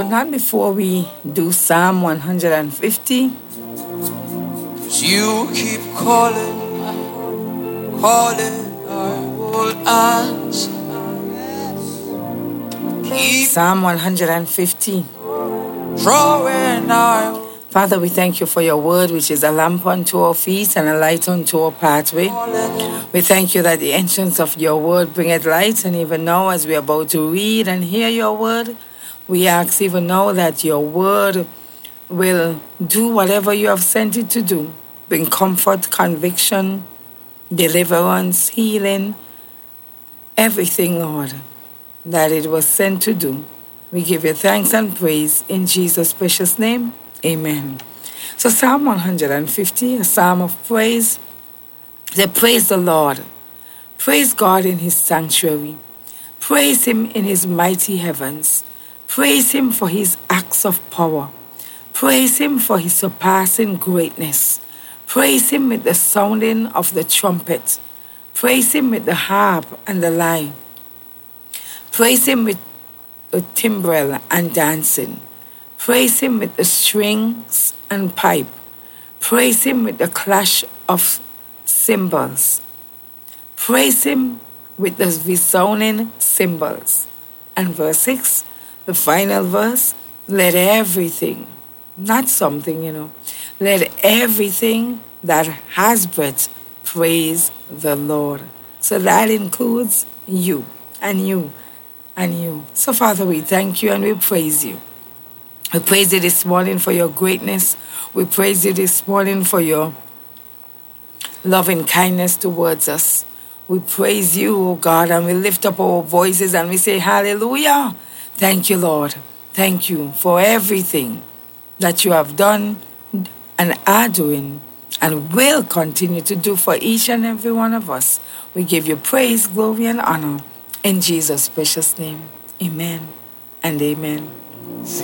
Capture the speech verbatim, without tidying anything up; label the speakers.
Speaker 1: but not before we do Psalm one hundred fifty.
Speaker 2: You keep calling, calling, I will answer. Keep
Speaker 1: Psalm one hundred fifty.
Speaker 2: drawing, I will
Speaker 1: Father, we thank you for your word, which is a lamp unto our feet and a light unto our pathway.
Speaker 2: calling.
Speaker 1: We thank you that the entrance of your word bringeth light, and even now as we are about to read and hear your word, we ask even now that your word will do whatever you have sent it to do. Bring comfort, conviction, deliverance, healing, everything, Lord, that it was sent to do. We give you thanks and praise in Jesus' precious name. Amen. So Psalm one hundred fifty, a psalm of praise. They praise the Lord. Praise God in his sanctuary. Praise him in his mighty heavens. Praise him for his acts of power. Praise him for his surpassing greatness. Praise him with the sounding of the trumpet. Praise him with the harp and the lyre. Praise him with the timbrel and dancing. Praise him with the strings and pipe. Praise him with the clash of cymbals. Praise him with the resounding cymbals. And verse six, the final verse, let everything, not something, you know, let everything that has breath praise the Lord. So that includes you and you and you. So Father, we thank you and we praise you. We praise you this morning for your greatness. We praise you this morning for your loving kindness towards us. We praise you, O God, and we lift up our voices and we say, hallelujah. Thank you, Lord. Thank you for everything that you have done and are doing and will continue to do for each and every one of us. We give you praise, glory, and honor in Jesus' precious name. Amen and amen.